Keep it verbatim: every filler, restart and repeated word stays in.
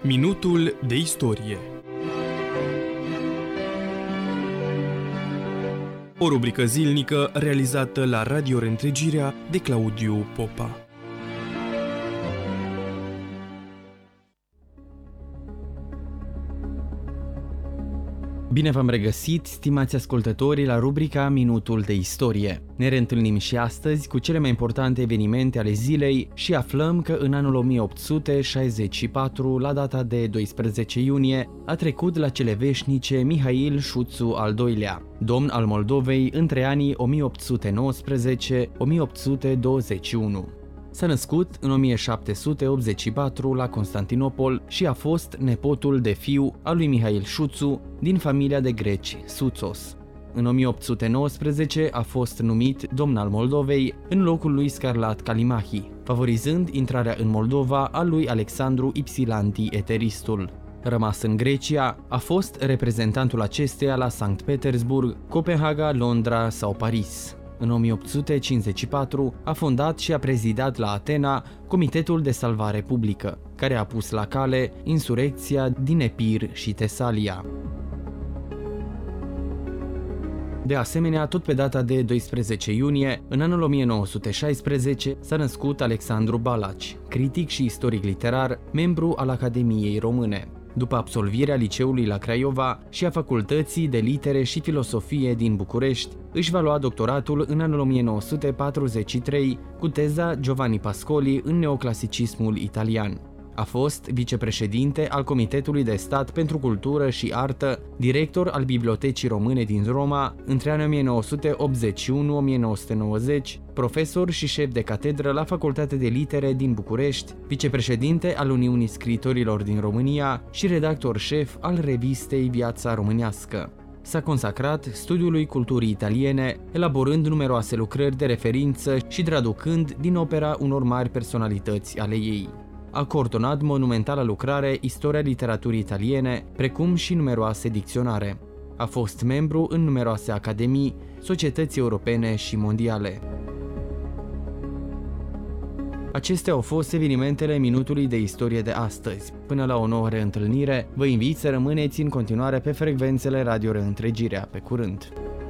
Minutul de istorie. O rubrică zilnică realizată la Radio Reîntregirea de Claudiu Popa. Bine v-am regăsit, stimați ascultători, la rubrica Minutul de istorie. Ne reîntâlnim și astăzi cu cele mai importante evenimente ale zilei și aflăm că în anul o mie opt sute șaizeci și patru, la data de doisprezece iunie, a trecut la cele veșnice Mihail Șuțu al doilea, domn al Moldovei între anii o mie opt sute nouăsprezece - o mie opt sute douăzeci și unu. S-a născut în o mie șapte sute optzeci și patru la Constantinopol și a fost nepotul de fiu al lui Mihail Șuțu din familia de greci Suțos. În o mie opt sute nouăsprezece a fost numit domn al Moldovei în locul lui Scarlat Calimahi, favorizând intrarea în Moldova a lui Alexandru Ipsilanti Eteristul. Rămas în Grecia, a fost reprezentantul acesteia la Sankt Petersburg, Copenhaga, Londra sau Paris. În o mie opt sute cincizeci și patru a fondat și a prezidat la Atena Comitetul de Salvare Publică, care a pus la cale insurecția din Epir și Tesalia. De asemenea, tot pe data de doisprezece iunie, în anul o mie nouă sute șaisprezece, s-a născut Alexandru Balaci, critic și istoric literar, membru al Academiei Române. După absolvirea liceului la Craiova și a Facultății de Litere și Filosofie din București, își va lua doctoratul în anul o mie nouă sute patruzeci și trei cu teza Giovanni Pascoli în neoclasicismul italian. A fost vicepreședinte al Comitetului de Stat pentru Cultură și Artă, director al Bibliotecii Române din Roma între anii o mie nouă sute optzeci și unu - o mie nouă sute nouăzeci, profesor și șef de catedră la Facultatea de Litere din București, vicepreședinte al Uniunii Scriitorilor din România și redactor șef al revistei Viața Românească. S-a consacrat studiului culturii italiene, elaborând numeroase lucrări de referință și traducând din opera unor mari personalități ale ei. A coordonat monumentala lucrare Istoria literaturii italiene, precum și numeroase dicționare. A fost membru în numeroase academii, societăți europene și mondiale. Acestea au fost evenimentele Minutului de Istorie de astăzi. Până la o nouă reîntâlnire, vă invit să rămâneți în continuare pe frecvențele Radio Reîntregirea. Pe curând!